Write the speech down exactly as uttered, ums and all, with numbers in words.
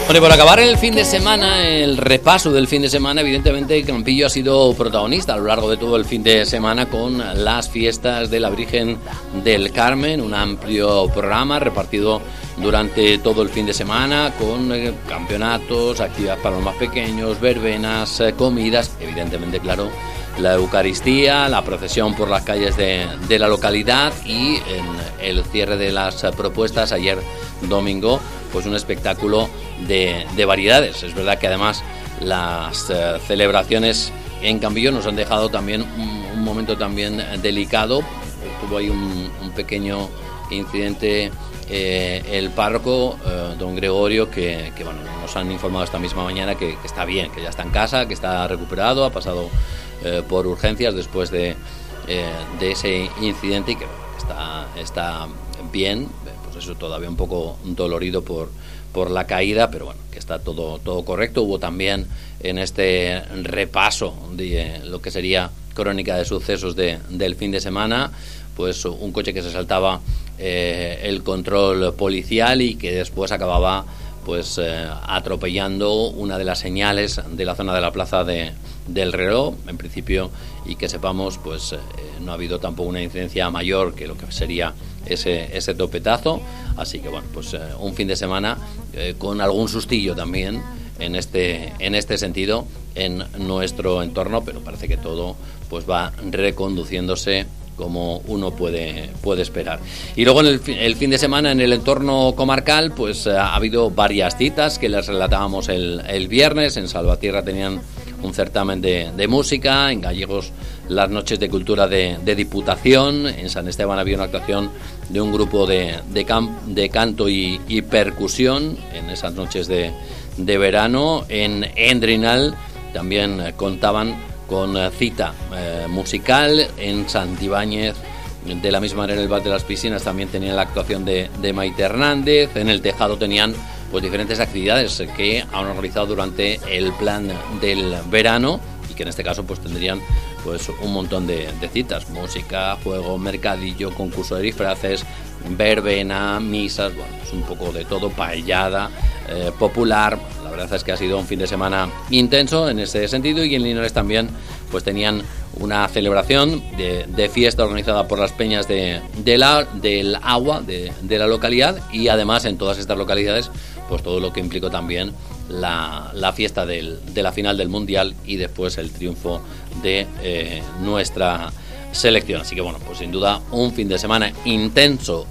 Bueno, y por acabar el fin de semana, el repaso del fin de semana, evidentemente Campillo ha sido protagonista a lo largo de todo el fin de semana con las fiestas de la Virgen del Carmen, un amplio programa repartido durante todo el fin de semana con eh, campeonatos, actividades para los más pequeños, verbenas, eh, comidas, evidentemente, claro, la Eucaristía, la procesión por las calles de, de la localidad y en el cierre de las propuestas ayer domingo, pues un espectáculo de, de variedades. Es verdad que además las eh, celebraciones en Campillo nos han dejado también un, un momento también delicado. Tuvo ahí un, un pequeño incidente eh, el párroco, eh, don Gregorio, que, que bueno, nos han informado esta misma mañana que, que está bien, que ya está en casa, que está recuperado, ha pasado eh, por urgencias después de, eh, de ese incidente y que bueno, está, está bien. Pues eso, todavía un poco dolorido por, por la caída, pero bueno, que está todo, todo correcto. Hubo también en este repaso de eh, lo que sería crónica de sucesos de, del fin de semana, pues un coche que se saltaba eh, el control policial y que después acababa pues eh, atropellando una de las señales de la zona de la plaza de, del Reloj, en principio, y que sepamos, pues eh, no ha habido tampoco una incidencia mayor que lo que sería ese, ese topetazo, así que bueno, pues eh, un fin de semana eh, con algún sustillo también en este, en este sentido en nuestro entorno, pero parece que todo pues va reconduciéndose como uno puede, puede esperar. Y luego en el, el fin de semana en el entorno comarcal pues ha habido varias citas que les relatábamos el, el viernes. En Salvatierra tenían un certamen de, de música, en Gallegos las noches de cultura de, de Diputación, en San Esteban había una actuación de un grupo de, de, camp, de canto y, y percusión en esas noches de, de verano. En Endrinal también eh, contaban con cita eh, musical. En Santibáñez, de la misma manera, en el Bar de las Piscinas también tenían la actuación de, de Maite Hernández. En el Tejado tenían pues diferentes actividades que han organizado durante el plan del verano y que en este caso pues tendrían pues un montón de, de citas: música, juego, mercadillo, concurso de disfraces, verbena, misas, bueno, pues un poco de todo, paellada eh, popular. La verdad es que ha sido un fin de semana intenso en ese sentido. Y en Linares también pues tenían una celebración de, de fiesta organizada por las peñas de, de la, del agua de, de la localidad, y además en todas estas localidades pues todo lo que implicó también la, la fiesta del, de la final del Mundial y después el triunfo de eh, nuestra selección. Así que bueno, pues sin duda un fin de semana intenso